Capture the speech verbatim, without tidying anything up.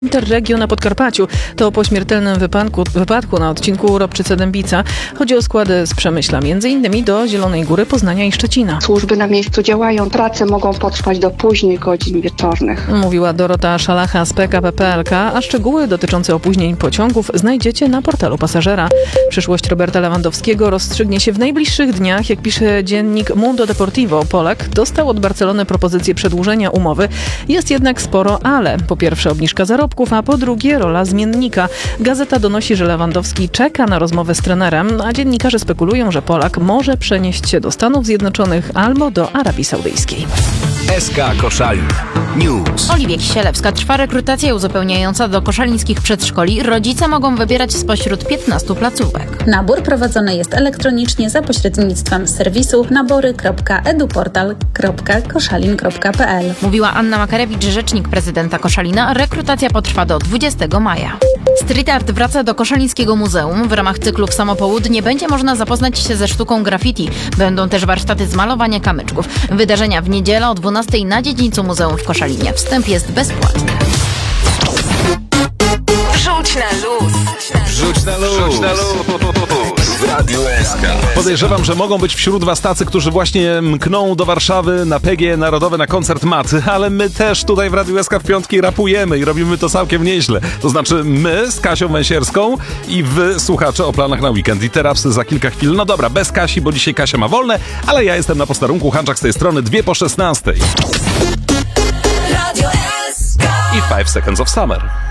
Interregio na Podkarpaciu. To po śmiertelnym wypadku, wypadku na odcinku Ropczyce-Dębica. Chodzi o składy z Przemyśla, między innymi do Zielonej Góry, Poznania i Szczecina. Służby na miejscu działają, prace mogą potrwać do późnych godzin wieczornych. Mówiła Dorota Szalacha z P K P P L K, a szczegóły dotyczące opóźnień pociągów znajdziecie na portalu pasażera. Przyszłość Roberta Lewandowskiego rozstrzygnie się w najbliższych dniach. Jak pisze dziennik Mundo Deportivo, Polak dostał od Barcelony propozycję przedłużenia umowy. Jest jednak sporo ale. Po pierwsze obniżka zarobków, a po drugie rola zmiennika. Gazeta donosi, że Lewandowski czeka na rozmowę z trenerem, a dziennikarze spekulują, że Polak może przenieść się do Stanów Zjednoczonych albo do Arabii Saudyjskiej. S K Koszalin News. Oliwia Kisielewska. Trwa rekrutacja uzupełniająca do koszalińskich przedszkoli. Rodzice mogą wybierać spośród piętnastu placówek. Nabór prowadzony jest elektronicznie za pośrednictwem serwisu nabory kropka eduportal kropka koszalin kropka p l. Mówiła Anna Makarewicz, rzecznik prezydenta Koszalina. Rekrutacja potrwa do dwudziestego maja. Street art wraca do Koszalińskiego Muzeum. W ramach cyklu W samo południe będzie można zapoznać się ze sztuką graffiti. Będą też warsztaty z malowania kamyczków. Wydarzenia w niedzielę o dwunastej na dziedzińcu Muzeum w Koszalinie. Wstęp jest bezpłatny. Wrzuć na luz. Wrzuć na luz. Wrzuć na luz. W Radiu S K. Podejrzewam, że mogą być wśród was tacy, którzy właśnie mkną do Warszawy na P G Narodowe na koncert Maty, ale my też tutaj w Radiu S K w piątki rapujemy i robimy to całkiem nieźle. To znaczy my z Kasią Węsierską i wy, słuchacze, o planach na weekend. I teraz za kilka chwil, no dobra, bez Kasi, bo dzisiaj Kasia ma wolne, ale ja jestem na posterunku, Hanczak z tej strony, dwie po szesnastej. Radio S K. I Five Seconds of Summer.